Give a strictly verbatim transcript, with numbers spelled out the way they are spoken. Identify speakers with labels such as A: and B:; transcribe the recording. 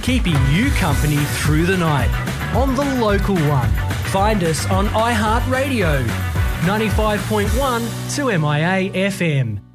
A: keeping you company through the night on the local one. Find us on iHeartRadio, ninety-five point one to M I A F M.